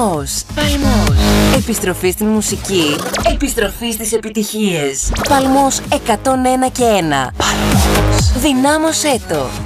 Παλμός. Επιστροφή στην μουσική. Επιστροφή στις επιτυχίες. Παλμός 101 και 1. Παλμός. Δυνάμωσέ το.